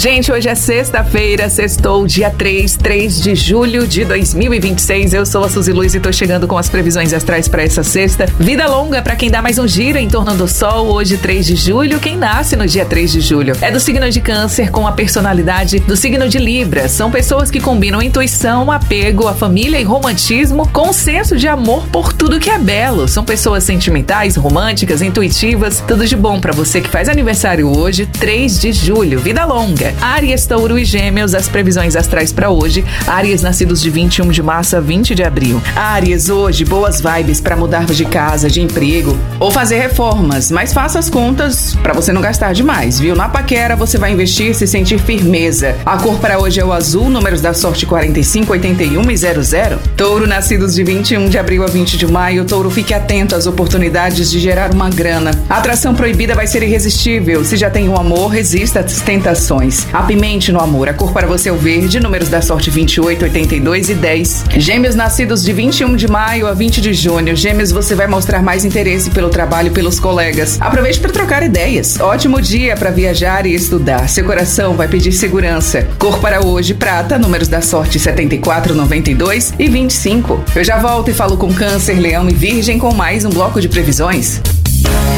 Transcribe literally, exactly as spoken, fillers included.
Gente, hoje é sexta-feira, sextou, dia três, três de julho de dois mil e vinte e seis. Eu sou a Suzy Luiz e tô chegando com as previsões astrais para essa sexta. Vida longa para quem dá mais um giro em torno do sol. Hoje, três de julho, quem nasce no dia três de julho é do signo de Câncer com a personalidade do signo de Libra. São pessoas que combinam intuição, apego, a família e romantismo com senso de amor por tudo que é belo. São pessoas sentimentais, românticas, intuitivas. Tudo de bom para você que faz aniversário hoje, três de julho. Vida longa. Áries, Touro e Gêmeos, as previsões astrais para hoje. Áries, nascidos de vinte e um de março a vinte de abril. Áries, hoje, boas vibes para mudar de casa, de emprego ou fazer reformas, mas faça as contas para você não gastar demais, viu? Na paquera você vai investir se sentir firmeza. A cor para hoje é o azul, números da sorte quarenta e cinco, oitenta e um e zero zero. Touro, nascidos de vinte e um de abril a vinte de maio. Touro, fique atento às oportunidades de gerar uma grana. A atração proibida vai ser irresistível. Se já tem um amor, resista às tentações. Apimente no amor. A cor para você é o verde, números da sorte vinte e oito, oitenta e dois e dez. Gêmeos, nascidos de vinte e um de maio a vinte de junho. Gêmeos, você vai mostrar mais interesse pelo trabalho e pelos colegas. Aproveite para trocar ideias. Ótimo dia para viajar e estudar. Seu coração vai pedir segurança. Cor para hoje, prata, números da sorte setenta e quatro, noventa e dois e vinte e cinco. Eu já volto e falo com Câncer, Leão e Virgem com mais um bloco de previsões.